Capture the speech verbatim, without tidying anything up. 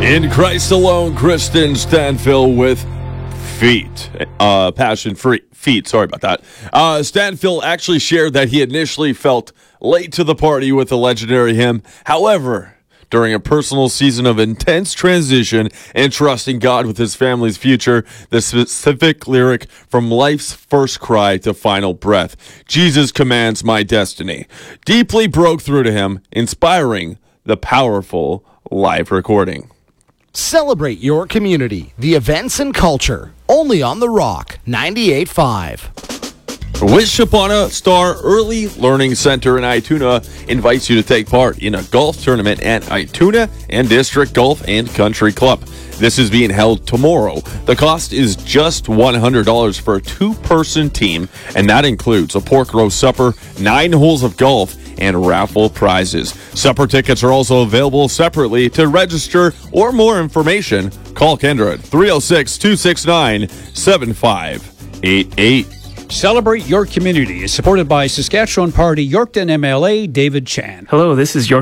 In Christ alone, Kristen Stanfill with feet. Uh, passion free feet. Sorry about that. Uh, Stanfill actually shared that he initially felt late to the party with the legendary hymn. However, during a personal season of intense transition and trusting God with his family's future, the specific lyric from Life's First Cry to Final Breath, Jesus commands my destiny, deeply broke through to him, inspiring the powerful live recording. Celebrate your community, the events and culture, only on The Rock ninety-eight point five. Wisconsin Star Early Learning Center in Ituna invites you to take part in a golf tournament at Ituna and District Golf and Country Club. This is being held tomorrow. The cost is just one hundred dollars for a two-person team, and that includes a pork roast supper, nine holes of golf, and raffle prizes. Supper tickets are also available separately. To register or more information, call Kendra at three oh six, two six nine, seven five eight eight. Celebrate Your Community is supported by Saskatchewan Party Yorkton M L A David Chan. Hello, this is York